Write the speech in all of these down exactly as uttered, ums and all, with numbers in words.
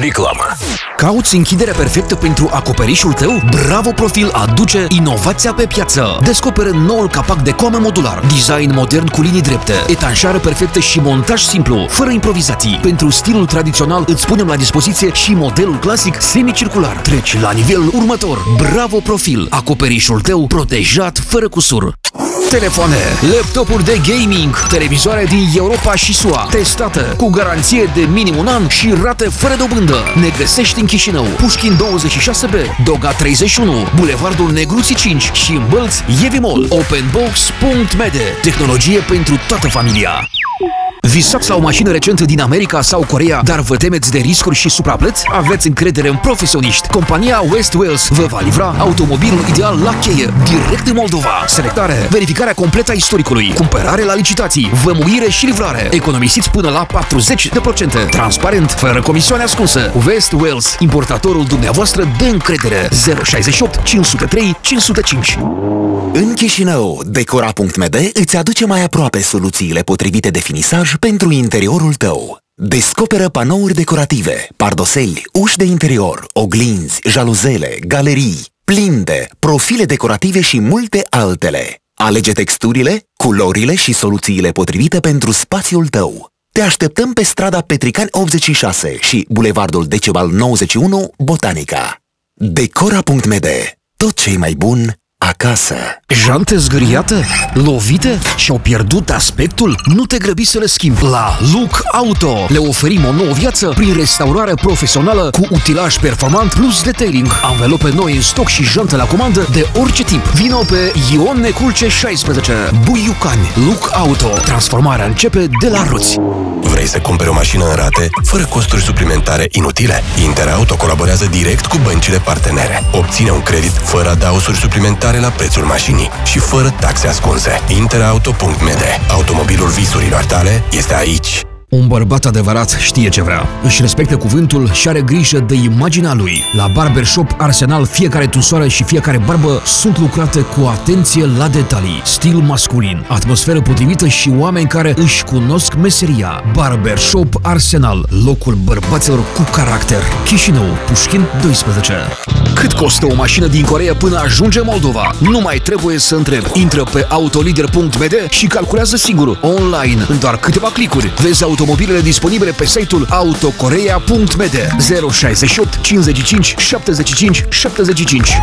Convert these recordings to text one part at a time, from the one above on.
Reclamă. Cauți închiderea perfectă pentru acoperișul tău? Bravo Profil aduce inovația pe piață. Descoperă noul capac de coamă modular, design modern cu linii drepte, etanșare perfectă și montaj simplu, fără improvizații. Pentru stilul tradițional îți punem la dispoziție și modelul clasic semicircular. Treci la nivelul următor. Bravo Profil, acoperișul tău protejat fără cusur. Telefoane, laptopuri de gaming, televizoare din Europa și S U A, testată cu garanție de minim un an și rate fără dobândă. Ne găsești în Chișinău, Pușkin douăzeci și șase B, Doga treizeci și unu, Bulevardul Negruții cinci și în Bălți, Yevimol. Openbox punct m d, tehnologie pentru toată familia. Visați la o mașină recentă din America sau Coreea, dar vă temeți de riscuri și supraplăți? Aveți încredere în profesioniști. Compania West Wales vă va livra automobilul ideal la cheie, direct în Moldova. Selectare, verificarea completă a istoricului, cumpărare la licitații, vămuire și livrare. Economisiți până la patruzeci la sută. Transparent, fără comisioane ascunsă. West Wales, importatorul dumneavoastră de încredere. zero șase opt cinci zero trei cinci zero cinci. În Chișinău, Decora punct m d îți aduce mai aproape soluțiile potrivite de finisaj pentru interiorul tău. Descoperă panouri decorative, pardoseli, uși de interior, oglinzi, jaluzele, galerii, plinde, profile decorative și multe altele. Alege texturile, culorile și soluțiile potrivite pentru spațiul tău. Te așteptăm pe strada Petricani optzeci și șase și Bulevardul Decebal nouăzeci și unu, Botanica. Decora punct m d. Tot ce-i mai bun acasă. Jante zgâriate? Lovite? Și-au pierdut aspectul? Nu te grăbi să le schimbi. La Look Auto le oferim o nouă viață prin restaurare profesională cu utilaj performant plus detailing, anvelope noi în stoc și jante la comandă de orice tip. Vino pe Ion Neculce șaisprezece, Buiucani. Look Auto. Transformarea începe de la roți. Vrei să cumperi o mașină în rate, fără costuri suplimentare inutile? Interauto colaborează direct cu băncile partenere. Obține un credit fără adaosuri suplimentare la prețul mașinii și fără taxe ascunse. Interauto punct m d. Automobilul visurilor tale este aici. Un bărbat adevărat știe ce vrea. Își respectă cuvântul și are grijă de imaginea lui. La Barbershop Arsenal, fiecare tusoară și fiecare barbă sunt lucrate cu atenție la detalii. Stil masculin, atmosferă potrivită și oameni care își cunosc meseria. Barbershop Arsenal, locul bărbaților cu caracter. Chișinău, Pușkin doisprezece. Cât costă o mașină din Coreea până ajunge în Moldova? Nu mai trebuie să întrebi. Intră pe autolider punct m d și calculează singur, online, în doar câteva clicuri. Vezi automobilele disponibile pe site-ul autocoreea punct m d. Zero șase opt cincizeci și cinci șaptezeci și cinci șaptezeci și cinci.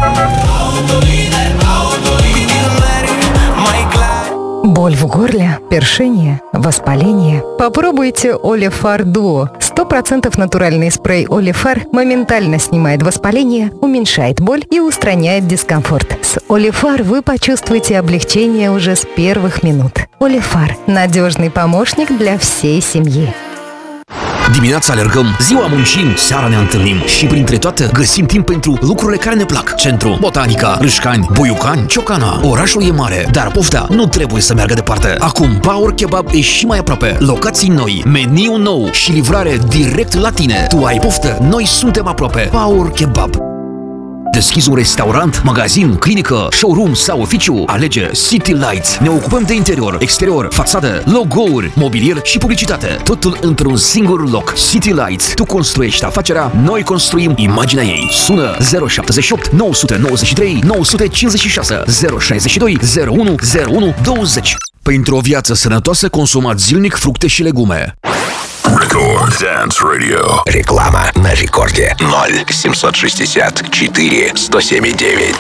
Боль в горле, першение, воспаление? Попробуйте Олифар Дуо. сто процентов натуральный спрей Олифар моментально снимает воспаление, уменьшает боль и устраняет дискомфорт. С Олифар вы почувствуете облегчение уже с первых минут. Олифар – надежный помощник для всей семьи. Dimineața alergăm, ziua muncim, seara ne întâlnim și printre toate găsim timp pentru lucrurile care ne plac. Centru, Botanica, Râșcani, Buiucani, Ciocana. Orașul e mare, dar pofta nu trebuie să meargă departe. Acum Power Kebab e și mai aproape. Locații noi, meniu nou și livrare direct la tine. Tu ai poftă, noi suntem aproape. Power Kebab. Deschizi un restaurant, magazin, clinică, showroom sau oficiu? Alege City Lights. Ne ocupăm de interior, exterior, fațadă, logo-uri, mobilier și publicitate. Totul într-un singur loc. City Lights. Tu construiești afacerea, noi construim imaginea ei. Sună zero șapte opt nouă nouă trei nouă cinci șase zero șase doi zero unu zero unu douăzeci. Pentru o viață sănătoasă, consumați zilnic fructe și legume. Record Dance Radio. Реклама на рекорде ноль семьсот шестьдесят четыре сто семь девять.